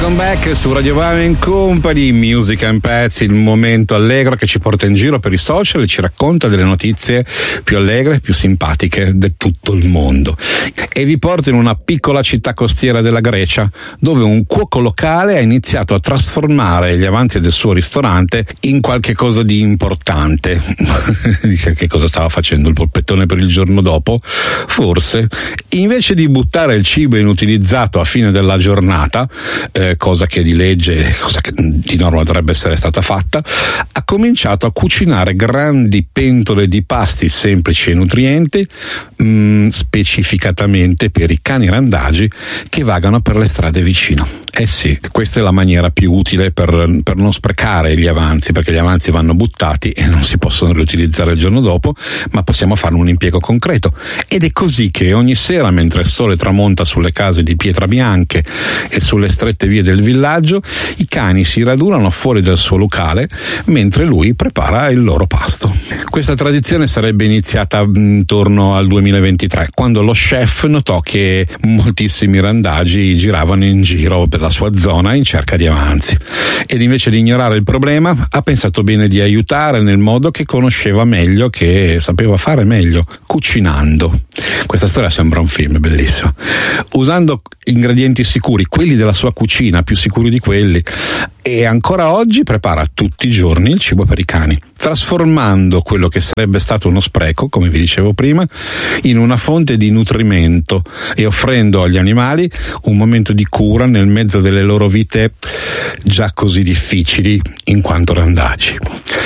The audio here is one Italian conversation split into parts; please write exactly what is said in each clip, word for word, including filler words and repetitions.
Welcome back su Radio Wow and Company, Music and Pets, il momento allegro che ci porta in giro per i social e ci racconta delle notizie più allegre, più simpatiche di tutto il mondo. E vi porto in una piccola città costiera della Grecia, dove un cuoco locale ha iniziato a trasformare gli avanzi del suo ristorante in qualche cosa di importante. Dice che cosa stava facendo, il polpettone per il giorno dopo? Forse. Invece di buttare il cibo inutilizzato a fine della giornata, Eh, cosa che di legge, cosa che di norma dovrebbe essere stata fatta, ha cominciato a cucinare grandi pentole di pasti semplici e nutrienti, mh, specificatamente per i cani randagi che vagano per le strade vicino. Eh sì, questa è la maniera più utile per, per non sprecare gli avanzi, perché gli avanzi vanno buttati e non si possono riutilizzare il giorno dopo, ma possiamo farne un impiego concreto. Ed è così che ogni sera, mentre il sole tramonta sulle case di pietra bianche e sulle strette vie del villaggio, i cani si radunano fuori dal suo locale mentre lui prepara il loro pasto. Questa tradizione sarebbe iniziata intorno al duemilaventitré, quando lo chef notò che moltissimi randagi giravano in giro per la sua zona in cerca di avanzi, ed invece di ignorare il problema ha pensato bene di aiutare nel modo che conosceva meglio, che sapeva fare meglio, cucinando. Questa storia sembra un film, bellissimo. Usando ingredienti sicuri, quelli della sua cucina, più sicuri di quelli, e ancora oggi prepara tutti i giorni il cibo per i cani, trasformando quello che sarebbe stato uno spreco, come vi dicevo prima, in una fonte di nutrimento e offrendo agli animali un momento di cura nel mezzo delle loro vite già così difficili in quanto randagi.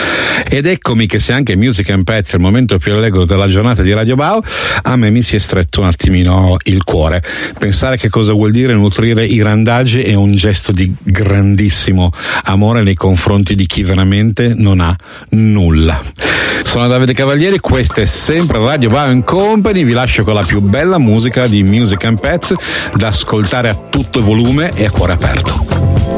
Ed eccomi che se anche Music and Pets è il momento più allegro della giornata di Radio Wow, a me mi si è stretto un attimino il cuore. Pensare che cosa vuol dire nutrire i randagi è un gesto di grandissimo amore nei confronti di chi veramente non ha nulla. Sono Davide Cavalieri, questa è sempre Radio Wow and Company, vi lascio con la più bella musica di Music and Pets da ascoltare a tutto volume e a cuore aperto.